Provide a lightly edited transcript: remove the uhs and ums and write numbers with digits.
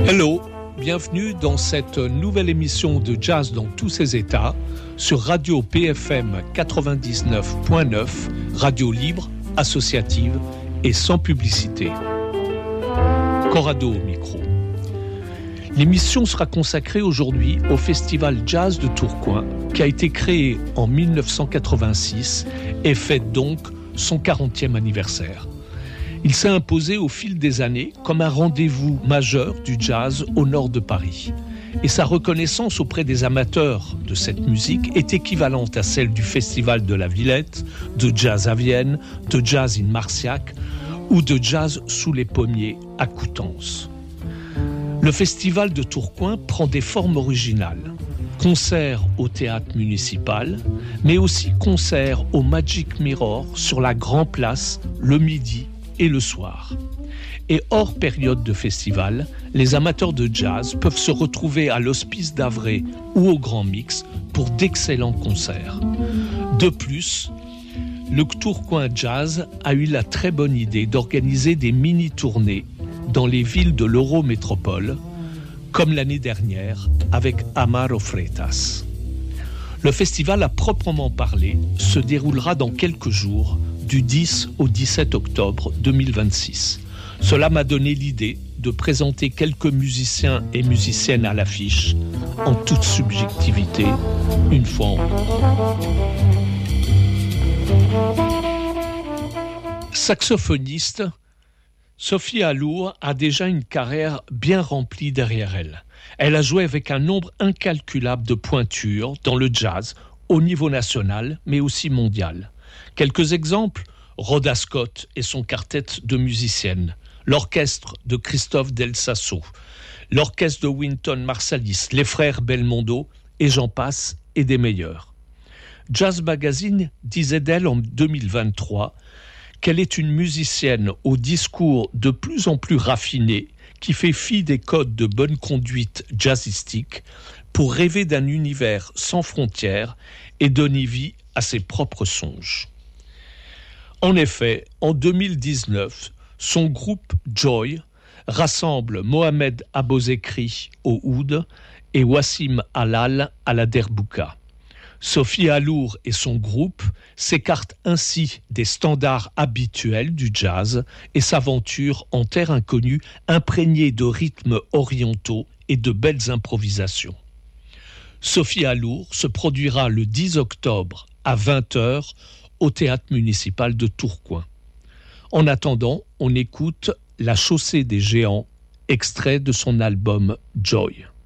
Hello, bienvenue dans cette nouvelle émission de Jazz dans tous ses états sur Radio PFM 99.9, radio libre, associative et sans publicité. Corrado au micro. L'émission sera consacrée aujourd'hui au Festival Jazz de Tourcoing qui a été créé en 1986 et fête donc son 40e anniversaire. Il s'est imposé au fil des années comme un rendez-vous majeur du jazz au nord de Paris. Et sa reconnaissance auprès des amateurs de cette musique est équivalente à celle du Festival de la Villette, de Jazz à Vienne, de Jazz in Marciac ou de Jazz sous les pommiers à Coutances. Le Festival de Tourcoing prend des formes originales. Concerts au théâtre municipal, mais aussi concerts au Magic Mirror sur la Grand Place le midi et le soir. Et hors période de festival, les amateurs de jazz peuvent se retrouver à l'Hospice d'Avray ou au Grand Mix pour d'excellents concerts. De plus, le Tourcoing Jazz a eu la très bonne idée d'organiser des mini-tournées dans les villes de l'Eurométropole, comme l'année dernière avec Amaro Freitas. Le festival à proprement parler se déroulera dans quelques jours, du 10 au 17 octobre 2026. Cela m'a donné l'idée de présenter quelques musiciens et musiciennes à l'affiche, en toute subjectivité, une fois en saxophoniste, Sophie Alour a déjà une carrière bien remplie derrière elle. Elle a joué avec un nombre incalculable de pointures dans le jazz, au niveau national, mais aussi mondial. Quelques exemples, Rhoda Scott et son quartet de musiciennes, l'orchestre de Christophe Del Sasso, l'orchestre de Wynton Marsalis, les frères Belmondo, et j'en passe, et des meilleurs. Jazz Magazine disait d'elle en 2023 qu'elle est une musicienne au discours de plus en plus raffiné qui fait fi des codes de bonne conduite jazzistique pour rêver d'un univers sans frontières et donner vie à ses propres songes. En effet, en 2019, son groupe Joy rassemble Mohamed Abozekri au oud et Wassim Halal à la derbouka. Sophie Alour et son groupe s'écartent ainsi des standards habituels du jazz et s'aventurent en terre inconnue imprégnée de rythmes orientaux et de belles improvisations. Sophie Alour se produira le 10 octobre à 20h au théâtre municipal de Tourcoing. En attendant, on écoute La Chaussée des Géants, extrait de son album Joy.